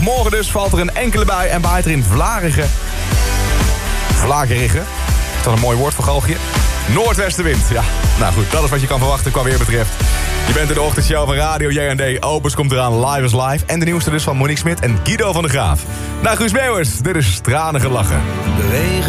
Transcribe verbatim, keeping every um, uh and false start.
Morgen dus valt er een enkele bui en waait er in vlagerige... Vlagerige? Is dat een mooi woord voor Galgje? Noordwestenwind, ja. Nou goed, dat is wat je kan verwachten qua weer betreft. Je bent in de ochtendshow van Radio J N D. Opus komt eraan, Live is Live. En de nieuwste dus van Monique Smit en Guido van der Graaf. Nou, Guus Meeuwers, dit is Tranige Lachen. De regen.